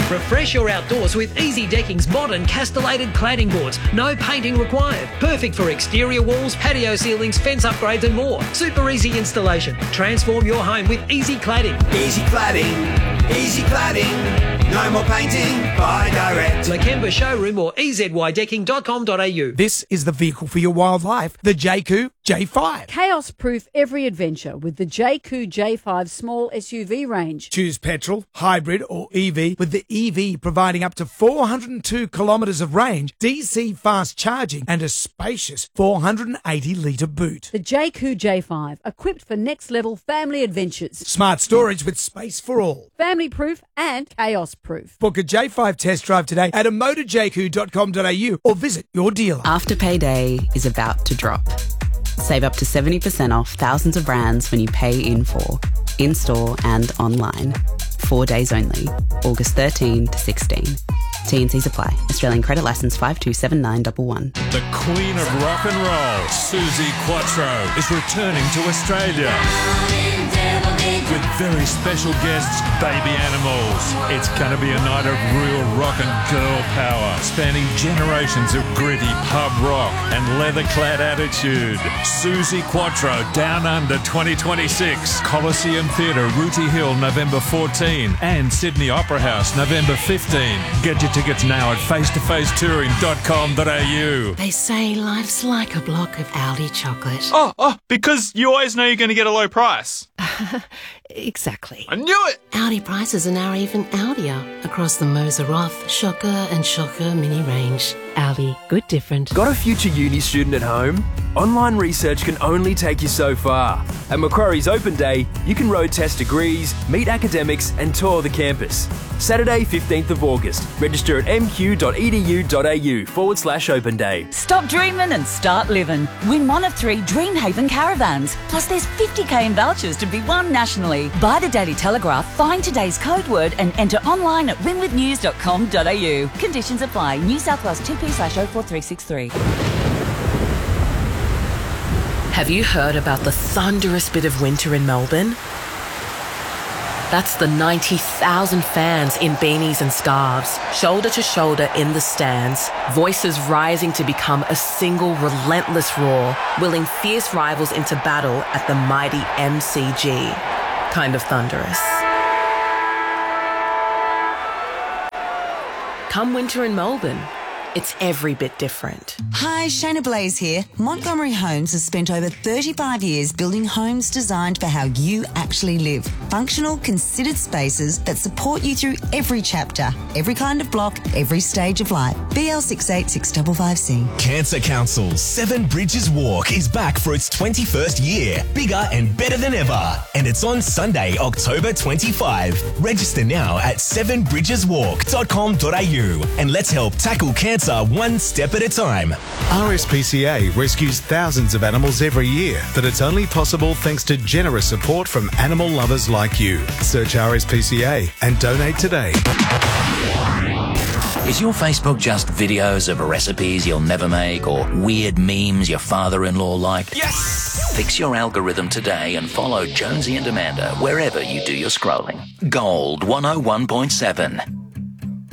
Refresh your outdoors with Easy Decking's modern castellated cladding boards. No painting required. Perfect for exterior walls, patio ceilings, fence upgrades and more. Super easy installation. Transform your home with Easy Cladding. Easy Cladding. Easy Cladding. No more painting. Buy direct. Lakemba Showroom or ezydecking.com.au. This is the vehicle for your wildlife, the Jayco J5. Chaos-proof every adventure with the Jayco J5 small SUV range. Choose petrol, hybrid or EV, with the EV providing up to 402 kilometres of range, DC fast charging and a spacious 480-litre boot. The Jayco J5, equipped for next-level family adventures. Smart storage with space for all. Family-proof and chaos-proof. Book a J5 test drive today at motorjayco.com.au or visit your dealer. Afterpay Day is about to drop. Save up to 70% off thousands of brands when you pay in full, in-store and online. 4 days only, August 13 to 16. T&Cs apply. Australian credit licence 527911. The Queen of Rock and Roll, Suzi Quatro, is returning to Australia. With very special guests, Baby Animals. It's going to be a night of real rock and girl power, spanning generations of gritty pub rock and leather-clad attitude. Suzi Quatro, Down Under 2026. Coliseum Theatre, Rooty Hill, November 14. And Sydney Opera House, November 15. Get your tickets now at facetofacetouring.com.au. They say life's like a block of Aldi chocolate. Oh, because you always know you're going to get a low price. Exactly. I knew it! Aldi prices are now even Aldier across the Moser Roth, Shocker and Shocker mini range. Aldi, good different. Got a future uni student at home? Online research can only take you so far. At Macquarie's Open Day, you can road test degrees, meet academics and tour the campus. Saturday, 15th of August. Register at mq.edu.au/Open Day. Stop dreaming and start living. Win one of 3 Dreamhaven caravans. Plus there's 50k in vouchers to be won nationally. Buy the Daily Telegraph, find today's code word and enter online at winwithnews.com.au. Conditions apply. New South Wales TP/04363. Have you heard about the thunderous bit of winter in Melbourne? That's the 90,000 fans in beanies and scarves, shoulder to shoulder in the stands, voices rising to become a single relentless roar, willing fierce rivals into battle at the mighty MCG. Kind of thunderous. Come winter in Melbourne, it's every bit different. Hi, Shayna Blaze here. Montgomery Homes has spent over 35 years building homes designed for how you actually live. Functional, considered spaces that support you through every chapter, every kind of block, every stage of life. BL686555C. Cancer Council's 7 Bridges Walk is back for its 21st year. Bigger and better than ever. And it's on Sunday, October 25. Register now at 7bridgeswalk.com.au and let's help tackle cancer one step at a time. RSPCA rescues thousands of animals every year, but it's only possible thanks to generous support from animal lovers like you. Search RSPCA and donate today. Is your Facebook just videos of recipes you'll never make or weird memes your father-in-law liked? Yes! Fix your algorithm today and follow Jonesy and Amanda wherever you do your scrolling. Gold 101.7.